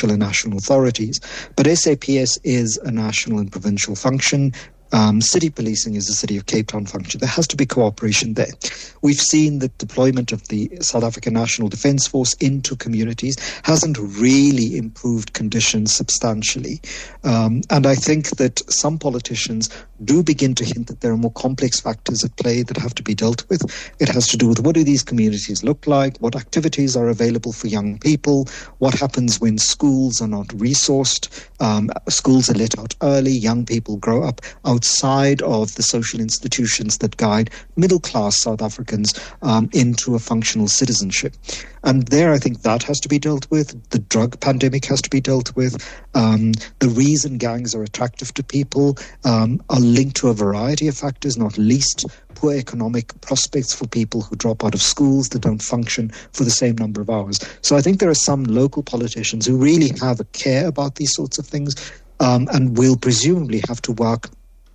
and national authorities. But SAPS is a national and provincial function. City policing is a City of Cape Town function. There has to be cooperation there. We've seen the deployment of the South African National Defence Force into communities hasn't really improved conditions substantially. And I think that some politicians do begin to hint that there are more complex factors at play that have to be dealt with. It has to do with what do these communities look like, what activities are available for young people, what happens when schools are not resourced, schools are let out early, young people grow up outside of the social institutions that guide middle-class South Africans into a functional citizenship. And there, I think that has to be dealt with. The drug pandemic has to be dealt with. The reason gangs are attractive to people are linked to a variety of factors, not least poor economic prospects for people who drop out of schools that don't function for the same number of hours. So I think there are some local politicians who really have a care about these sorts of things and will presumably have to work,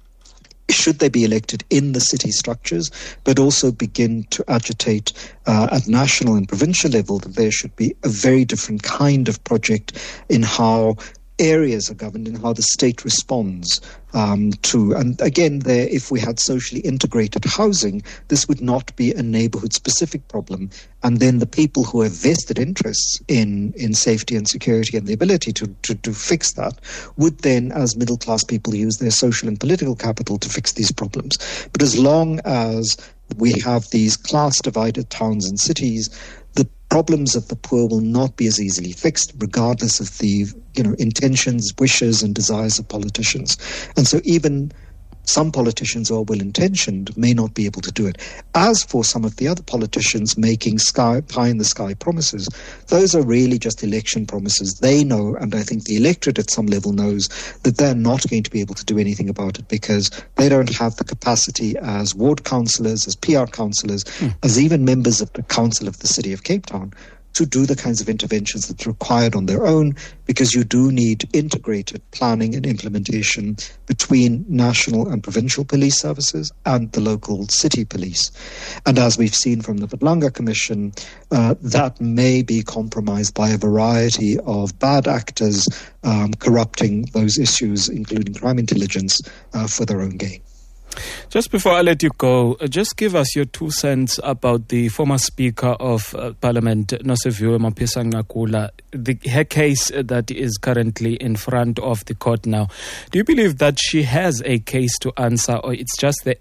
should they be elected, in the city structures, but also begin to agitate at national and provincial level that there should be a very different kind of project in how areas are governed and how the state responds to. And again, there, if we had socially integrated housing, this would not be a neighborhood-specific problem. And then the people who have vested interests in safety and security and the ability to fix that would then, as middle-class people, use their social and political capital to fix these problems. But as long as we have these class-divided towns and cities, the problems of the poor will not be as easily fixed, regardless of the intentions, wishes, and desires of politicians. And so even some politicians who are well-intentioned may not be able to do it. As for some of the other politicians making pie-in-the-sky promises, those are really just election promises. They know, and I think the electorate at some level knows, that they're not going to be able to do anything about it because they don't have the capacity as ward councillors, as PR councillors, as even members of the council of the City of Cape Town, to do the kinds of interventions that are required on their own, because you do need integrated planning and implementation between national and provincial police services and the local city police. And as we've seen from the Vadlanga Commission, that may be compromised by a variety of bad actors corrupting those issues, including crime intelligence, for their own gain. Just before I let you go, just give us your 2 cents about the former Speaker of Parliament, Nosiviwe Mapisa-Nqakula, her case that is currently in front of the court now. Do you believe that she has a case to answer, or it's just the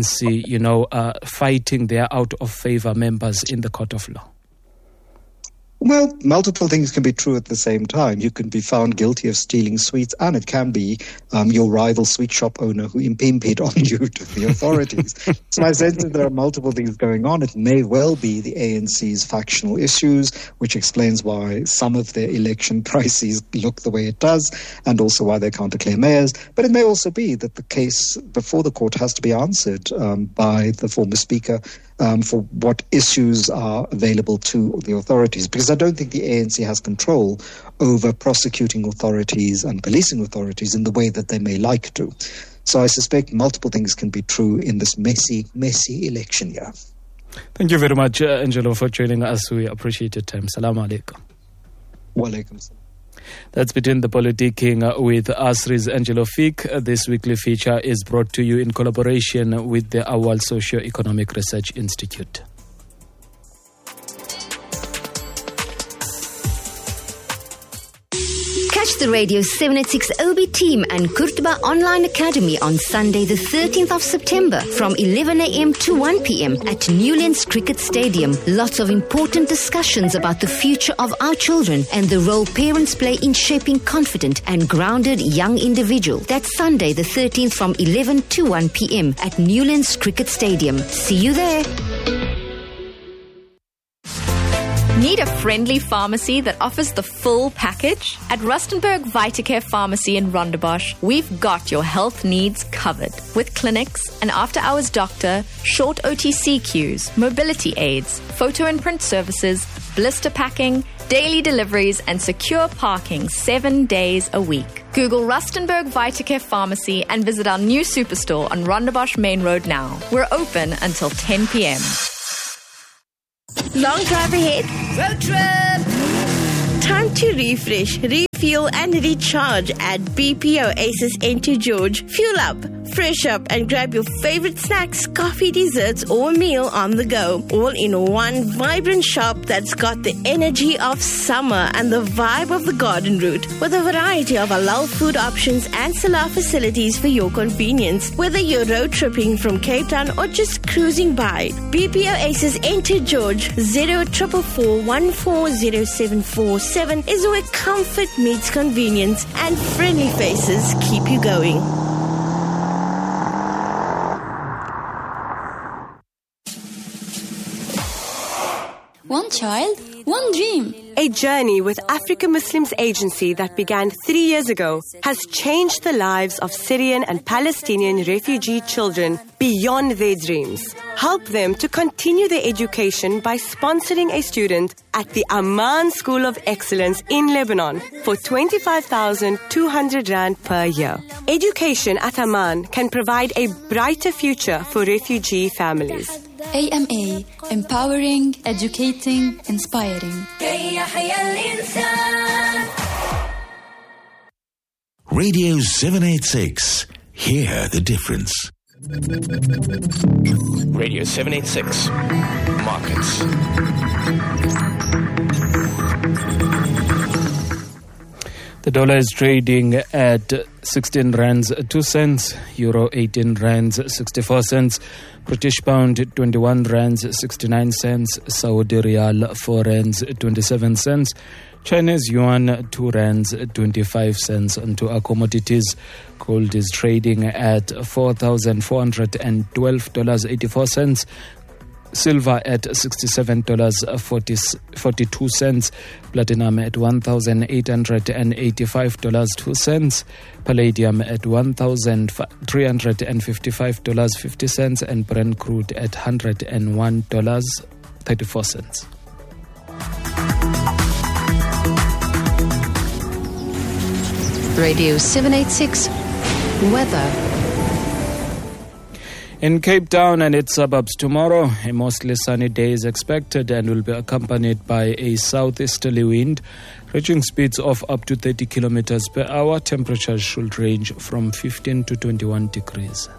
ANC, fighting their out-of-favor members in the court of law? Well, multiple things can be true at the same time. You can be found guilty of stealing sweets, and it can be your rival sweet shop owner who impinged on you to the authorities. So I sense that there are multiple things going on. It may well be the ANC's factional issues, which explains why some of their election crises look the way it does, and also why they can't declare mayors. But it may also be that the case before the court has to be answered by the former Speaker for what issues are available to the authorities, because I don't think the ANC has control over prosecuting authorities and policing authorities in the way that they may like to. So I suspect multiple things can be true in this messy election year. Thank you very much, Angelo, for joining us. We appreciate your time. Salaam alaikum. Wa alaikum salam. That's Between the Politicking with Asri's Angelo Fick. This weekly feature is brought to you in collaboration with the Awal Socio-Economic Research Institute. Catch the Radio 786 OB team and Kurtuba Online Academy on Sunday the 13th of September from 11 a.m. to 1 p.m. at Newlands Cricket Stadium. Lots of important discussions about the future of our children and the role parents play in shaping confident and grounded young individuals. That's Sunday the 13th from 11 to 1 p.m. at Newlands Cricket Stadium. See you there. Need a friendly pharmacy that offers the full package? At Rustenburg VitaCare Pharmacy in Rondebosch, we've got your health needs covered. With clinics, an after-hours doctor, short OTC queues, mobility aids, photo and print services, blister packing, daily deliveries, and secure parking 7 days a week. Google Rustenburg VitaCare Pharmacy and visit our new superstore on Rondebosch Main Road now. We're open until 10 p.m. Long drive ahead. Road trip. Time to refresh. fuel and recharge at BP Oasis St. George. Fuel up, fresh up, and grab your favorite snacks, coffee, desserts, or meal on the go. All in one vibrant shop that's got the energy of summer and the vibe of the garden route, with a variety of halal food options and salah facilities for your convenience. Whether you're road tripping from Cape Town or just cruising by, BP Oasis St. George 0444 140747 is where comfort meets convenience and friendly faces keep you going. One child, one dream. A journey with Africa Muslims Agency that began 3 years ago has changed the lives of Syrian and Palestinian refugee children beyond their dreams. Help them to continue their education by sponsoring a student at the Amman School of Excellence in Lebanon for 25,200 Rand per year. Education at Amman can provide a brighter future for refugee families. AMA, empowering, educating, inspiring. Radio 786. Hear the difference. Radio 786. Markets. The dollar is trading at 16 rands 2 cents, euro 18 rands 64 cents, British pound 21 rands 69 cents, Saudi riyal 4 rands 27 cents, Chinese yuan 2 rands 25 cents. Onto our commodities, gold is trading at $4,412.84. Silver at $67.42, platinum at $1,885.02, palladium at $1,355.50, and Brent crude at $101.34. Radio 786 Weather. In Cape Town and its suburbs tomorrow, a mostly sunny day is expected and will be accompanied by a southeasterly wind, reaching speeds of up to 30 kilometers per hour. Temperatures should range from 15 to 21 degrees.